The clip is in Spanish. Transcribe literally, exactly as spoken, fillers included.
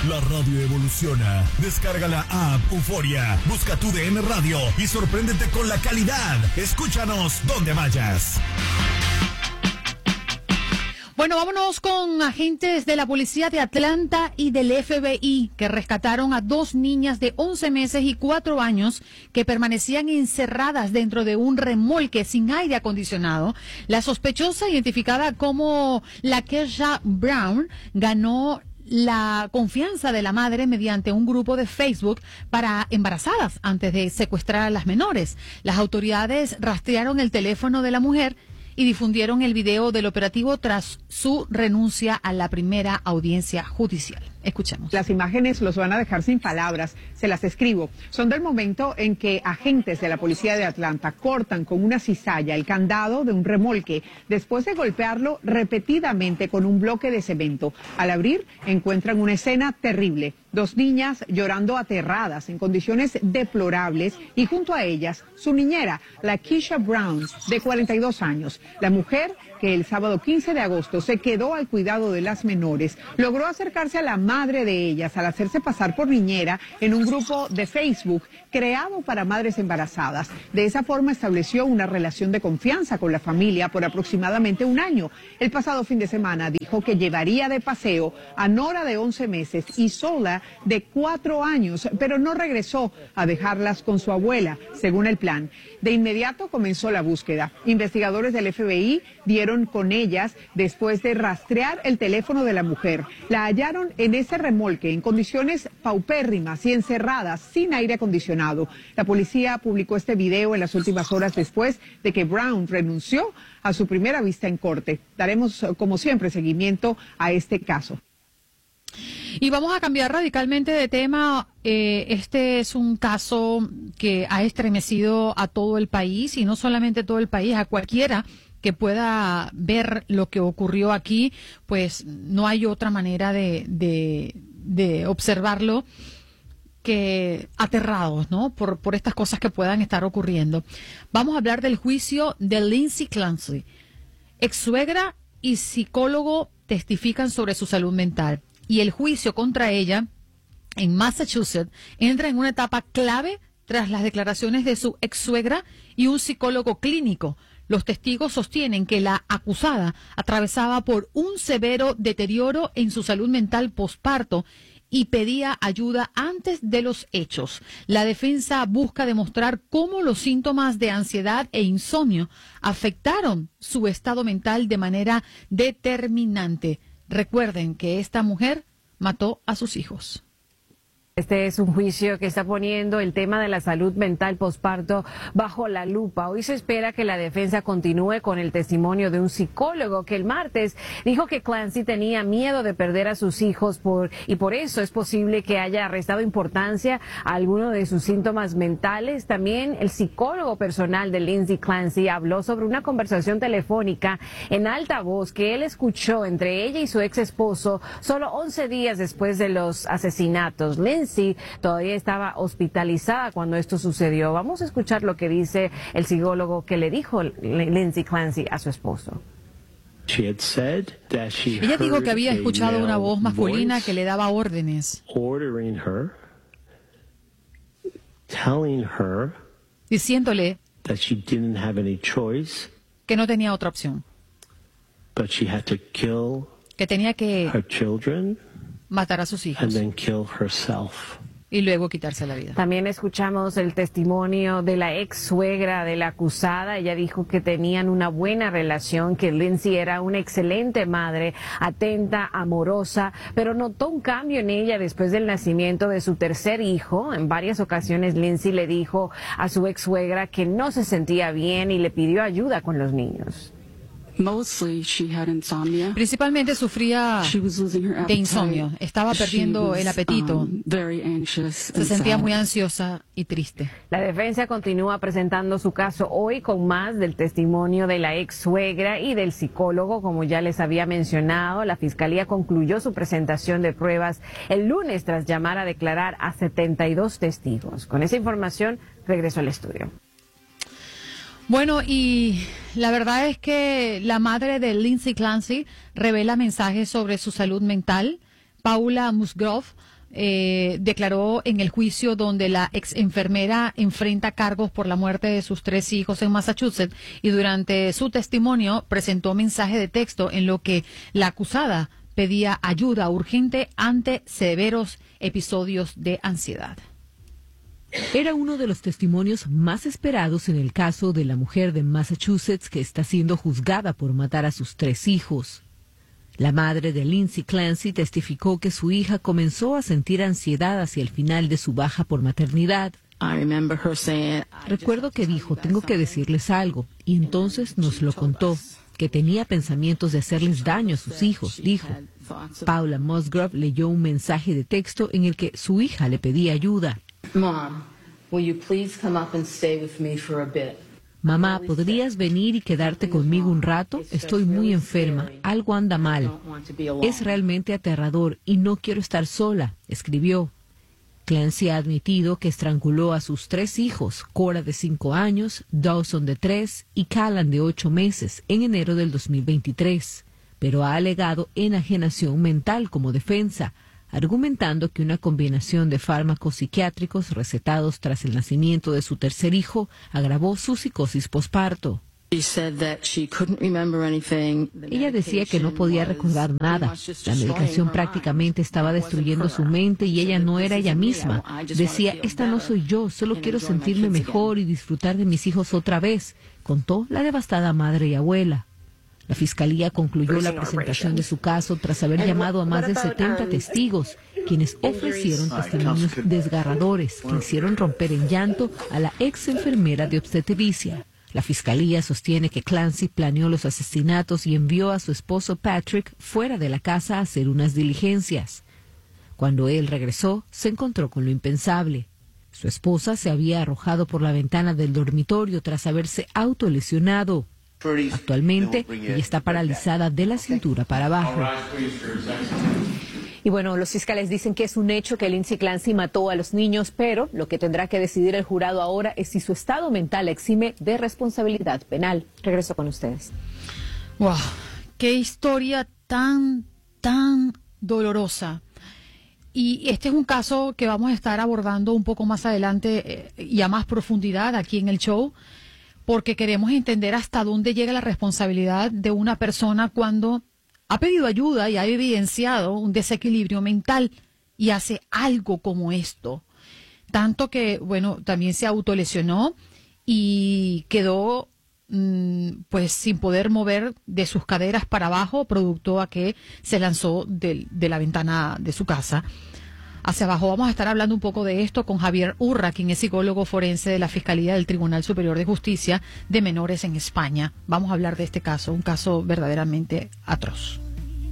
La radio evoluciona. Descarga la app Euforia, busca tu D N Radio y sorpréndete con la calidad. Escúchanos donde vayas. Bueno, vámonos con agentes de la policía de Atlanta y del F B I que rescataron a dos niñas de once meses y cuatro años que permanecían encerradas dentro de un remolque sin aire acondicionado. La sospechosa, identificada como Lakeisha Brown, ganó la confianza de la madre mediante un grupo de Facebook para embarazadas antes de secuestrar a las menores. Las autoridades rastrearon el teléfono de la mujer y difundieron el video del operativo tras su renuncia a la primera audiencia judicial. Escuchemos. Las imágenes los van a dejar sin palabras, se las escribo. Son del momento en que agentes de la policía de Atlanta cortan con una cizalla el candado de un remolque después de golpearlo repetidamente con un bloque de cemento. Al abrir, encuentran una escena terrible. Dos niñas llorando aterradas en condiciones deplorables y junto a ellas su niñera, Lakeisha Brown, de cuarenta y dos años. La mujer, que el sábado quince de agosto se quedó al cuidado de las menores, logró acercarse a la madre de ellas al hacerse pasar por niñera en un grupo de Facebook creado para madres embarazadas. De esa forma estableció una relación de confianza con la familia por aproximadamente un año. El pasado fin de semana dijo que llevaría de paseo a Nora de once meses y Sola de cuatro años, pero no regresó a dejarlas con su abuela, según el plan. De inmediato comenzó la búsqueda. Investigadores del F B I dieron con ellas después de rastrear el teléfono de la mujer. La hallaron en ese remolque en condiciones paupérrimas y encerradas sin aire acondicionado. La policía publicó este video en las últimas horas después de que Brown renunció a su primera vista en corte. Daremos, como siempre, seguimiento a este caso. Y vamos a cambiar radicalmente de tema. Eh, este es un caso que ha estremecido a todo el país, y no solamente todo el país, a cualquiera que pueda ver lo que ocurrió aquí, pues no hay otra manera de, de, de observarlo que aterrados, ¿no? Por, por estas cosas que puedan estar ocurriendo. Vamos a hablar del juicio de Lindsay Clancy. Ex suegra y psicólogo testifican sobre su salud mental, y el juicio contra ella en Massachusetts entra en una etapa clave tras las declaraciones de su ex suegra y un psicólogo clínico. Los testigos sostienen que la acusada atravesaba por un severo deterioro en su salud mental posparto y pedía ayuda antes de los hechos. La defensa busca demostrar cómo los síntomas de ansiedad e insomnio afectaron su estado mental de manera determinante. Recuerden que esta mujer mató a sus hijos. Este es un juicio que está poniendo el tema de la salud mental posparto bajo la lupa. Hoy se espera que la defensa continúe con el testimonio de un psicólogo que el martes dijo que Clancy tenía miedo de perder a sus hijos por, y por eso es posible que haya restado importancia a alguno de sus síntomas mentales. También el psicólogo personal de Lindsay Clancy habló sobre una conversación telefónica en alta voz que él escuchó entre ella y su ex esposo solo once días después de los asesinatos. Lindsay todavía estaba hospitalizada cuando esto sucedió. Vamos a escuchar lo que dice el psicólogo que le dijo Lindsay Clancy a su esposo. Ella dijo que había escuchado una voz masculina que le daba órdenes, diciéndole que no tenía otra opción, que tenía que matar a sus hijos y luego quitarse la vida. También escuchamos el testimonio de la ex suegra de la acusada. Ella dijo que tenían una buena relación, que Lindsay era una excelente madre, atenta, amorosa, pero notó un cambio en ella después del nacimiento de su tercer hijo. En varias ocasiones Lindsay le dijo a su ex suegra que no se sentía bien y le pidió ayuda con los niños. Principalmente sufría de insomnio, estaba perdiendo el apetito, se sentía muy ansiosa y triste. La defensa continúa presentando su caso hoy con más del testimonio de la ex suegra y del psicólogo, como ya les había mencionado. La fiscalía concluyó su presentación de pruebas el lunes tras llamar a declarar a setenta y dos testigos. Con esa información regreso al estudio. Bueno, y la verdad es que la madre de Lindsay Clancy revela mensajes sobre su salud mental. Paula Musgrove eh, declaró en el juicio donde la ex enfermera enfrenta cargos por la muerte de sus tres hijos en Massachusetts, y durante su testimonio presentó mensaje de texto en lo que la acusada pedía ayuda urgente ante severos episodios de ansiedad. Era uno de los testimonios más esperados en el caso de la mujer de Massachusetts que está siendo juzgada por matar a sus tres hijos. La madre de Lindsay Clancy testificó que su hija comenzó a sentir ansiedad hacia el final de su baja por maternidad. Recuerdo que dijo, tengo que decirles algo, y entonces nos lo contó, que tenía pensamientos de hacerles daño a sus hijos, dijo. Paula Musgrove leyó un mensaje de texto en el que su hija le pedía ayuda. Mom, will you please come up and stay with me for a bit? Mamá, ¿podrías venir y quedarte conmigo un rato? Estoy muy enferma, algo anda mal. Es realmente aterrador y no quiero estar sola, escribió. Clancy ha admitido que estranguló a sus tres hijos, Cora de cinco años, Dawson de tres y Callan de ocho meses, en enero del dos mil veintitrés, pero ha alegado enajenación mental como defensa, argumentando que una combinación de fármacos psiquiátricos recetados tras el nacimiento de su tercer hijo agravó su psicosis posparto. Ella decía que no podía recordar nada. La medicación prácticamente estaba destruyendo su mente y ella no era ella misma. Decía, esta no soy yo, solo quiero sentirme mejor y disfrutar de mis hijos otra vez, contó la devastada madre y abuela. La fiscalía concluyó la presentación de su caso tras haber llamado a más de setenta testigos, quienes ofrecieron testimonios desgarradores que hicieron romper en llanto a la ex enfermera de obstetricia. La fiscalía sostiene que Clancy planeó los asesinatos y envió a su esposo Patrick fuera de la casa a hacer unas diligencias. Cuando él regresó, se encontró con lo impensable. Su esposa se había arrojado por la ventana del dormitorio tras haberse autolesionado. Actualmente, ella está paralizada de la cintura para abajo. Y bueno, los fiscales dicen que es un hecho que Lindsay Clancy mató a los niños, pero lo que tendrá que decidir el jurado ahora es si su estado mental la exime de responsabilidad penal. Regreso con ustedes. Wow, qué historia tan, tan dolorosa. Y este es un caso que vamos a estar abordando un poco más adelante eh, y a más profundidad aquí en el show, porque queremos entender hasta dónde llega la responsabilidad de una persona cuando ha pedido ayuda y ha evidenciado un desequilibrio mental y hace algo como esto. Tanto que, bueno, también se autolesionó y quedó mmm, pues sin poder mover de sus caderas para abajo, producto a que se lanzó de, de la ventana de su casa hacia abajo. Vamos a estar hablando un poco de esto con Javier Urra, quien es psicólogo forense de la Fiscalía del Tribunal Superior de Justicia de Menores en España. Vamos a hablar de este caso, un caso verdaderamente atroz.